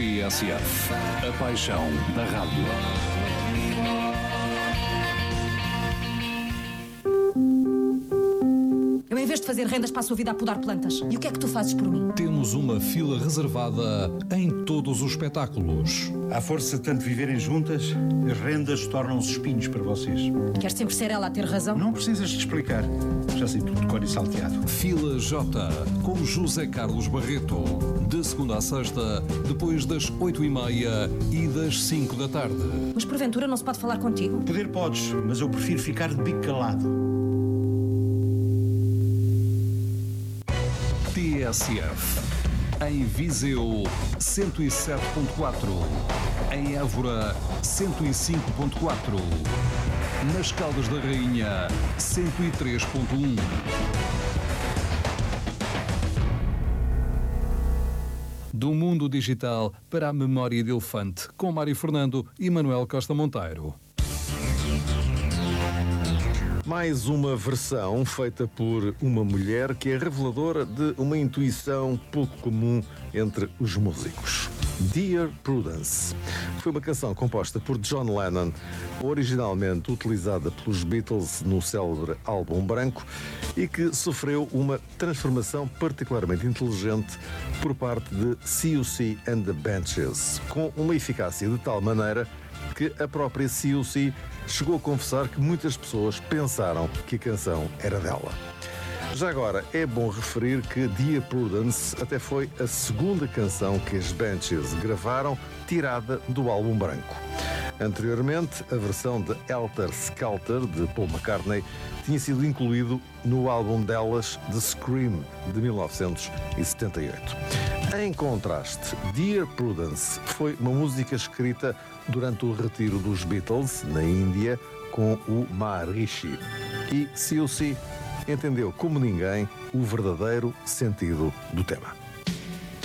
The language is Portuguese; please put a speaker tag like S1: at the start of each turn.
S1: TSF, a paixão da rádio.
S2: Eu, em vez de fazer rendas, passo a vida a podar plantas. E o que é que tu fazes por mim?
S1: Temos uma fila reservada em todos os espetáculos.
S3: À força de tanto viverem juntas, as rendas tornam-se espinhos para vocês.
S2: Queres sempre ser ela a ter razão?
S3: Não precisas de explicar. Já sei tudo de cor e salteado.
S1: Fila J, com José Carlos Barreto. De segunda a sexta, depois das 8h30 e das 5 da tarde.
S2: Mas porventura não se pode falar contigo?
S3: Poder podes, mas eu prefiro ficar de bico calado.
S1: TSF. Em Viseu, 107.4. Em Évora, 105.4. Nas Caldas da Rainha, 103.1. Do mundo digital para a memória de elefante, com Mário Fernando e Manuel Costa Monteiro.
S4: Mais uma versão feita por uma mulher que é reveladora de uma intuição pouco comum entre os músicos. Dear Prudence foi uma canção composta por John Lennon, originalmente utilizada pelos Beatles no célebre álbum branco e que sofreu uma transformação particularmente inteligente por parte de C.U.C. and the Benches, com uma eficácia de tal maneira que a própria C.U.C. chegou a confessar que muitas pessoas pensaram que a canção era dela. Já agora, é bom referir que Dear Prudence até foi a segunda canção que as Benches gravaram tirada do álbum branco. Anteriormente, a versão de Helter Skelter, de Paul McCartney, tinha sido incluído no álbum delas The Scream, de 1978. Em contraste, Dear Prudence foi uma música escrita durante o retiro dos Beatles, na Índia, com o Maharishi. E C.U.C. entendeu como ninguém o verdadeiro sentido do tema.